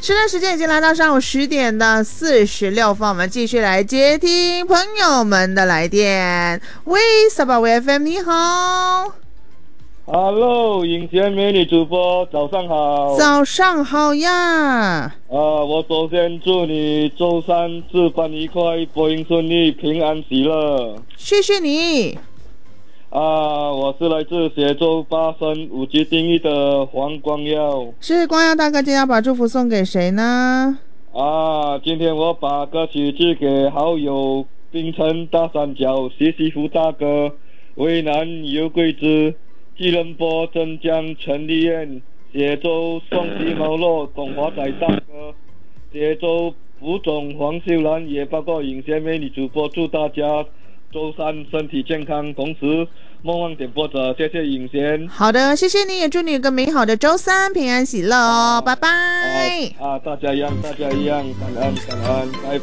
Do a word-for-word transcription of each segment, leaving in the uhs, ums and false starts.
现在时间已经来到上午十点的四十六分，我们继续来接听朋友们的来电。喂，撒巴威 F M 你好。 Hello， 影贤美女主播，早上好。 早上好呀。 啊，我首先祝你周三值班愉快，播音顺利，平安喜乐。 谢谢你。 啊，我是来自协州巴生五级定义的黄光耀。 是光耀大哥，今天要把祝福送给谁呢？ 啊，今天我把歌曲寄给好友槟城大三角西西弗大哥、渭南尤桂枝、吉隆坡镇江陈丽燕、协州双喜毛洛董华仔大哥、协州副总黄秀兰，也包括影贤美女主播，祝大家周三身体健康，同时梦望点播者，谢谢影贤。 好的，谢谢你，也祝你有个美好的周三，平安喜乐哦，啊、拜拜。 啊啊，大家一样，大家一样，感恩感恩，拜。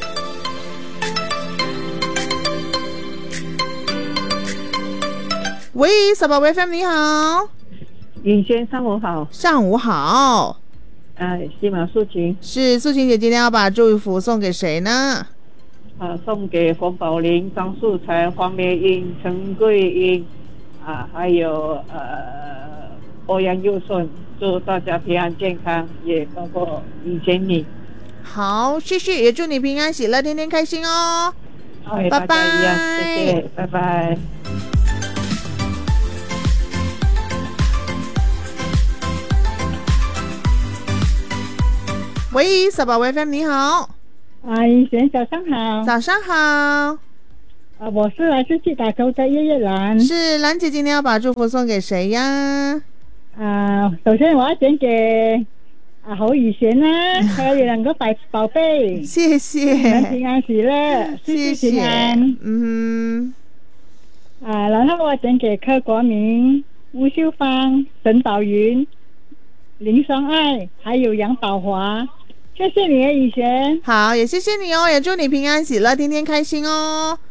喂，撒巴威 F M 你好。 尹先上午好。 上午好。 呃，西马素琴。是素琴姐，今天要把祝福送给谁呢？ 啊，送给冯宝林、张素才、黄梅英、陈桂英，啊，还有呃欧阳佑顺，祝大家平安健康，也包括以前你。 好，谢谢，也祝你平安喜乐，天天开心哦。 拜拜，谢谢，拜拜。 喂，撒巴威 F M 你好。 啊，以前早上好。 早上好。啊， 我是来自吉打州的叶叶兰。 是兰姐，今天要把祝福送给谁呀？ 啊，首先我要点给啊侯宇贤啊，还有两个宝宝贝。 谢谢。 平安喜乐， 谢谢。 平安。 嗯哼。啊，然后我点给柯国明、吴秀芳、沈宝云、林双爱，还有杨宝华。谢谢你，以贤。 好，也谢谢你哦，也祝你平安喜乐，天天开心哦。